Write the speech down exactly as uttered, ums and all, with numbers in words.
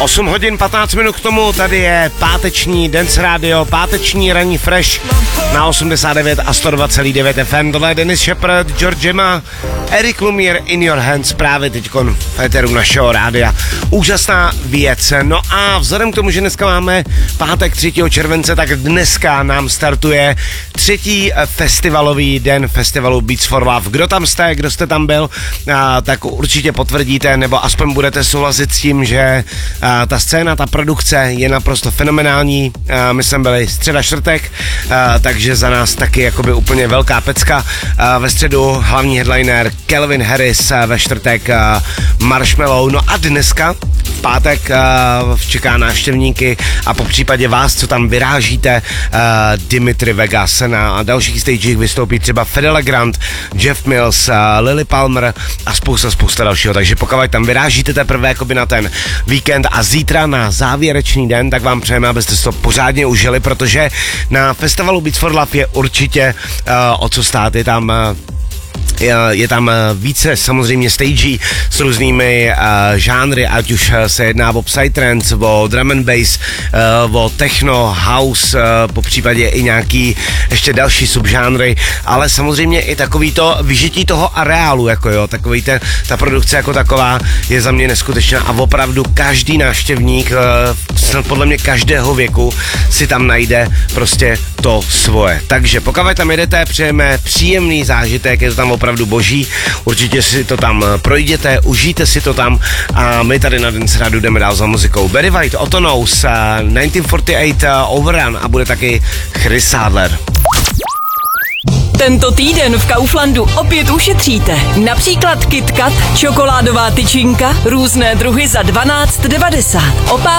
osm hodin patnáct minut k tomu, tady je páteční Dance Radio, páteční ranní fresh na osmdesát devět a sto dva celá devět F M. Tohle je Dennis Shepard, George Gemma, Eric Lumiere, In Your Hands, právě teďkon v éteru našeho rádia. Úžasná věc. No a vzhledem k tomu, že dneska máme pátek třetího července, tak dneska nám startuje třetí festivalový den festivalu Beats for Love. Kdo tam jste, kdo jste tam byl, a, tak určitě potvrdíte, nebo aspoň budete souhlasit s tím, že a, ta scéna, ta produkce je naprosto fenomenální. A, my jsme byli středa čtvrtek, a, takže za nás taky jakoby úplně velká pecka. A, ve středu hlavní headliner Calvin Harris, a ve čtvrtek a, Marshmello. No a dneska v pátek uh, čeká návštěvníky a po případě vás, co tam vyrážíte, uh, Dimitri Vegas. Na dalších stagech vystoupí třeba Fedele Grant, Jeff Mills, uh, Lily Palmer a spousta, spousta dalšího. Takže pokud tam vyrážíte teprve jakoby na ten víkend a zítra na závěrečný den, tak vám přejeme, abyste to pořádně užili, protože na festivalu Beats for Love je určitě uh, o co stát. Je tam uh, Je tam více samozřejmě stagí s různými uh, žánry, ať už se jedná o psytrance, o drum and bass, uh, o techno, house, uh, po případě i nějaký ještě další subžánry, ale samozřejmě i takový to vyžití toho areálu, jako jo, takový ten, ta produkce jako taková je za mě neskutečná a opravdu každý návštěvník, uh, snad podle mě každého věku si tam najde prostě to svoje. Takže pokud tam jedete, přejeme příjemný zážitek, je to tam opravdu boží, určitě si to tam projděte, užijte si to tam a my tady na Dance Radio jdeme dál za muzikou. Barry White, Otto Knows, uh, devatenáct set osm uh, Overrun a bude taky Chris Sadler. Tento týden v Kauflandu opět ušetříte. Například KitKat, čokoládová tyčinka, různé druhy za dvanáct devadesát.